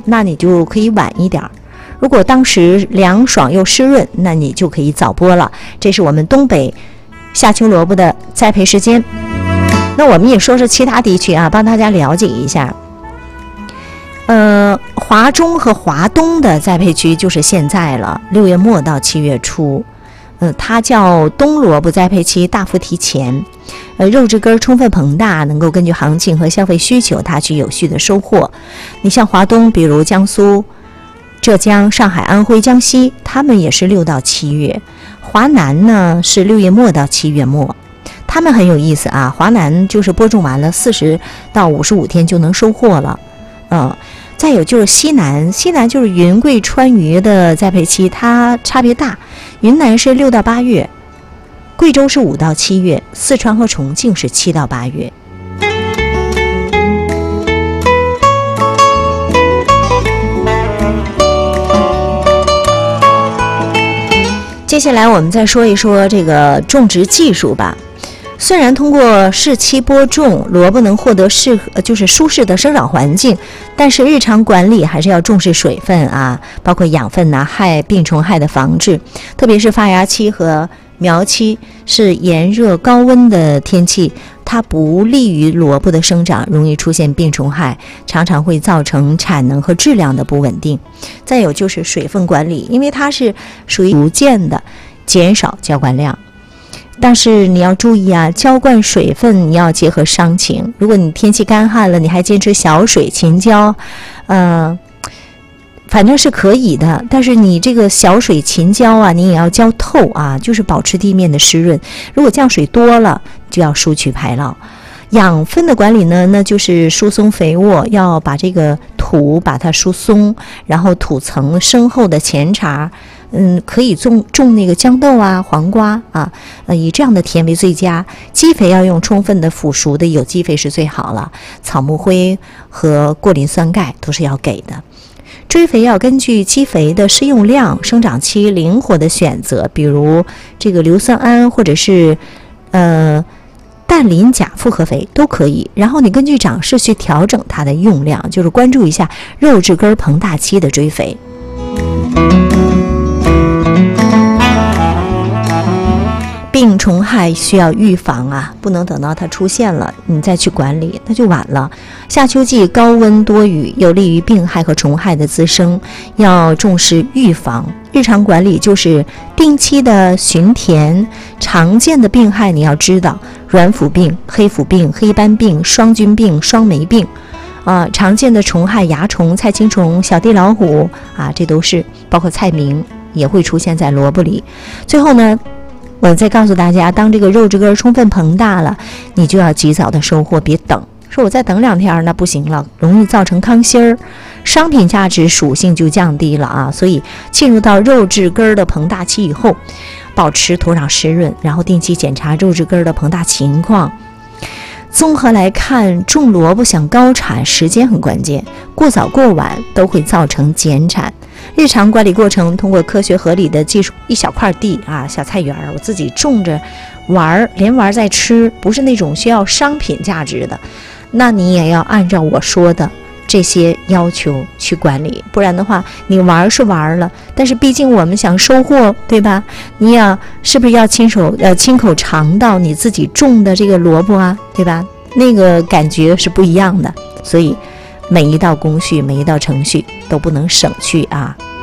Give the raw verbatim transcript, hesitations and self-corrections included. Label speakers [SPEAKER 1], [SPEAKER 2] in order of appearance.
[SPEAKER 1] 那你就可以晚一点；如果当时凉爽又湿润，那你就可以早播了。这是我们东北夏秋萝卜的栽培时间。那我们也说说其他地区啊，帮大家了解一下。呃，华中和华东的栽培区就是现在了，六月末到七月初。呃，它叫冬萝卜栽培期大幅提前，呃，肉质根充分膨大，能够根据行情和消费需求，它去有序的收获。你像华东，比如江苏、浙江、上海、安徽、江西，他们也是六到七月。华南呢是六月末到七月末，他们很有意思啊。华南就是播种完了四十到五十五天就能收获了，嗯。再有就是西南，西南就是云贵川渝的栽培期，它差别大。云南是六到八月，贵州是五到七月，四川和重庆是七到八月。接下来我们再说一说这个种植技术吧。虽然通过适期播种，萝卜能获得适合就是舒适的生长环境，但是日常管理还是要重视水分啊，包括养分呐、害病虫害的防治。特别是发芽期和苗期是炎热高温的天气，它不利于萝卜的生长，容易出现病虫害，常常会造成产能和质量的不稳定。再有就是水分管理，因为它是属于逐渐的减少浇灌量。但是你要注意啊，浇灌水分你要结合伤情。如果你天气干旱了，你还坚持小水勤浇，呃，反正是可以的。但是你这个小水勤浇啊，你也要浇透啊，就是保持地面的湿润。如果降水多了，就要疏渠排涝。养分的管理呢，那就是疏松肥沃，要把这个土把它疏松，然后土层深厚的前茬。嗯，可以种种那个豇豆啊、黄瓜啊，呃，以这样的田为最佳。基肥要用充分的腐熟的有机肥是最好了，草木灰和过磷酸钙都是要给的。追肥要根据基肥的施用量、生长期灵活的选择，比如这个硫酸铵或者是呃氮磷钾复合肥都可以。然后你根据长势去调整它的用量，就是关注一下肉质根膨大期的追肥。病虫害需要预防啊，不能等到它出现了你再去管理，那就晚了。夏秋季高温多雨，有利于病害和虫害的滋生，要重视预防。日常管理就是定期的巡田，常见的病害你要知道，软腐病、黑腐病、黑斑病、霜菌病、霜霉病啊，常见的虫害蚜虫、菜青虫、小地老虎啊，这都是包括菜螟也会出现在萝卜里。最后呢，我再告诉大家，当这个肉质根充分膨大了，你就要及早的收获，别等。说我再等两天那不行了，容易造成糠心儿，商品价值属性就降低了啊。所以进入到肉质根的膨大期以后，保持土壤湿润，然后定期检查肉质根的膨大情况。综合来看，种萝卜想高产，时间很关键，过早过晚都会造成减产。日常管理过程，通过科学合理的技术，一小块地啊，小菜园，我自己种着玩，连玩再吃，不是那种需要商品价值的，那你也要按照我说的这些要求去管理，不然的话，你玩是玩了，但是毕竟我们想收获，对吧？你要是不是要亲手呃亲口尝到你自己种的这个萝卜啊，对吧？那个感觉是不一样的，所以每一道工序、每一道程序都不能省去啊。